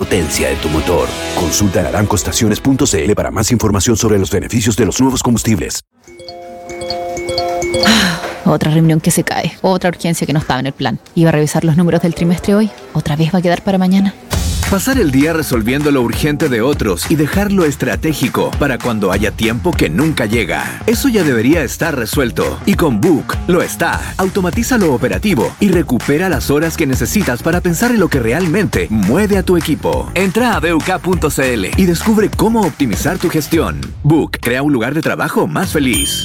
potencia de tu motor. Consulta aramcostaciones.cl para más información sobre los beneficios de los nuevos combustibles. Otra reunión que se cae, otra urgencia que no estaba en el plan. Iba a revisar los números del trimestre hoy, otra vez va a quedar para mañana. Pasar el día resolviendo lo urgente de otros y dejar lo estratégico para cuando haya tiempo que nunca llega. Eso ya debería estar resuelto. Y con Book lo está. Automatiza lo operativo y recupera las horas que necesitas para pensar en lo que realmente mueve a tu equipo. Entra a BUK.cl y descubre cómo optimizar tu gestión. Book crea un lugar de trabajo más feliz.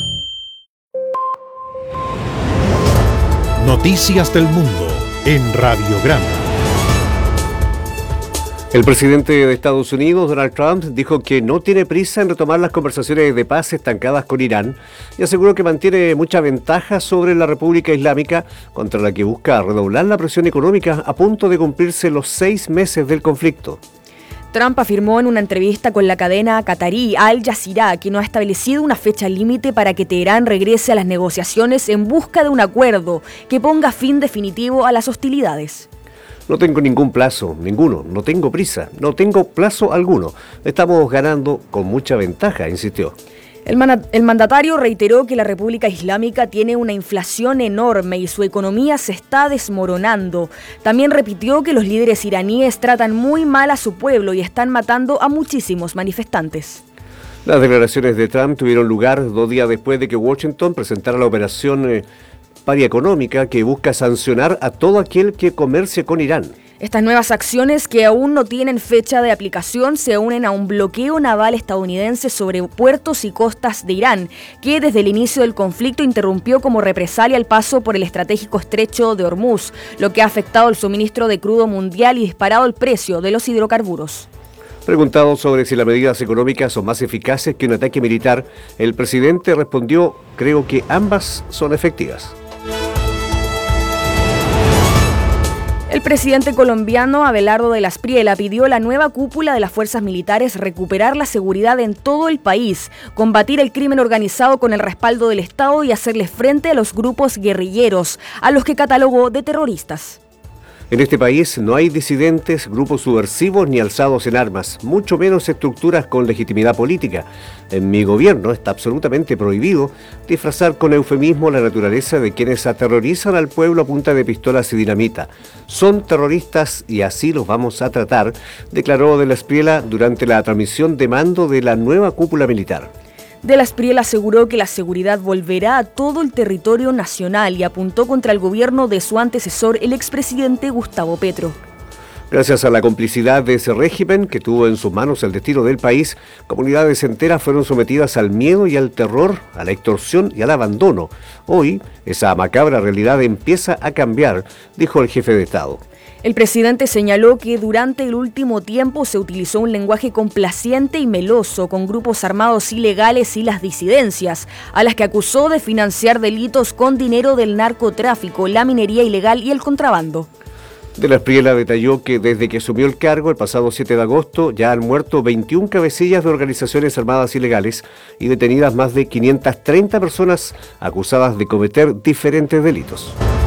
Noticias del Mundo en Radiograma. El presidente de Estados Unidos, Donald Trump, dijo que no tiene prisa en retomar las conversaciones de paz estancadas con Irán y aseguró que mantiene mucha ventaja sobre la República Islámica, contra la que busca redoblar la presión económica a punto de cumplirse los 6 meses del conflicto. Trump afirmó en una entrevista con la cadena qatarí Al Jazeera que no ha establecido una fecha límite para que Teherán regrese a las negociaciones en busca de un acuerdo que ponga fin definitivo a las hostilidades. No tengo ningún plazo, ninguno, no tengo prisa, no tengo plazo alguno. Estamos ganando con mucha ventaja, insistió. El mandatario reiteró que la República Islámica tiene una inflación enorme y su economía se está desmoronando. También repitió que los líderes iraníes tratan muy mal a su pueblo y están matando a muchísimos manifestantes. Las declaraciones de Trump tuvieron lugar 2 días después de que Washington presentara la operación paria económica que busca sancionar a todo aquel que comercie con Irán. Estas nuevas acciones, que aún no tienen fecha de aplicación, se unen a un bloqueo naval estadounidense sobre puertos y costas de Irán, que desde el inicio del conflicto interrumpió como represalia el paso por el estratégico estrecho de Hormuz, lo que ha afectado el suministro de crudo mundial y disparado el precio de los hidrocarburos. Preguntado sobre si las medidas económicas son más eficaces que un ataque militar, el presidente respondió: creo que ambas son efectivas. El presidente colombiano Abelardo de la Espriella pidió a la nueva cúpula de las fuerzas militares recuperar la seguridad en todo el país, combatir el crimen organizado con el respaldo del Estado y hacerle frente a los grupos guerrilleros, a los que catalogó de terroristas. En este país no hay disidentes, grupos subversivos ni alzados en armas, mucho menos estructuras con legitimidad política. En mi gobierno está absolutamente prohibido disfrazar con eufemismo la naturaleza de quienes aterrorizan al pueblo a punta de pistolas y dinamita. Son terroristas y así los vamos a tratar, declaró de la Espriella durante la transmisión de mando de la nueva cúpula militar. De la Espriella aseguró que la seguridad volverá a todo el territorio nacional y apuntó contra el gobierno de su antecesor, el expresidente Gustavo Petro. Gracias a la complicidad de ese régimen que tuvo en sus manos el destino del país, comunidades enteras fueron sometidas al miedo y al terror, a la extorsión y al abandono. Hoy, esa macabra realidad empieza a cambiar, dijo el jefe de Estado. El presidente señaló que durante el último tiempo se utilizó un lenguaje complaciente y meloso con grupos armados ilegales y las disidencias, a las que acusó de financiar delitos con dinero del narcotráfico, la minería ilegal y el contrabando. De la Espriella detalló que desde que asumió el cargo el pasado 7 de agosto ya han muerto 21 cabecillas de organizaciones armadas ilegales y detenidas más de 530 personas acusadas de cometer diferentes delitos.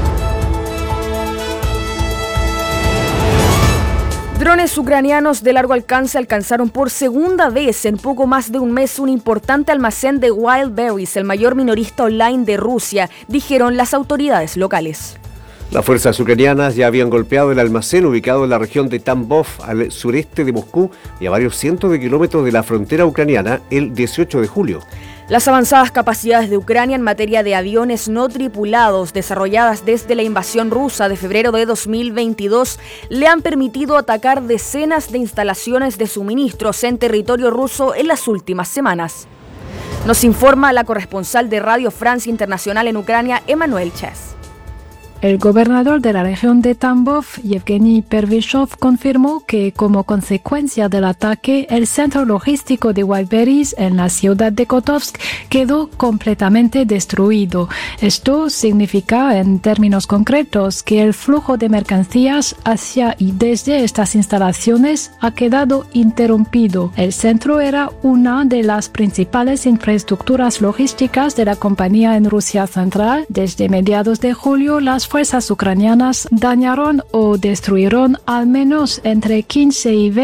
Drones ucranianos de largo alcance alcanzaron por segunda vez en poco más de un mes un importante almacén de Wildberries, el mayor minorista online de Rusia, dijeron las autoridades locales. Las fuerzas ucranianas ya habían golpeado el almacén ubicado en la región de Tambov, al sureste de Moscú y a varios cientos de kilómetros de la frontera ucraniana el 18 de julio. Las avanzadas capacidades de Ucrania en materia de aviones no tripulados, desarrolladas desde la invasión rusa de febrero de 2022, le han permitido atacar decenas de instalaciones de suministros en territorio ruso en las últimas semanas. Nos informa la corresponsal de Radio Francia Internacional en Ucrania, Emmanuel Chess. El gobernador de la región de Tambov, Yevgeny Pervyshov, confirmó que como consecuencia del ataque, el centro logístico de Wildberries en la ciudad de Kotovsk quedó completamente destruido. Esto significa, en términos concretos, que el flujo de mercancías hacia y desde estas instalaciones ha quedado interrumpido. El centro era una de las principales infraestructuras logísticas de la compañía en Rusia Central. Desde mediados de julio, las fuerzas ucranianas dañaron o destruyeron al menos entre 15 y 20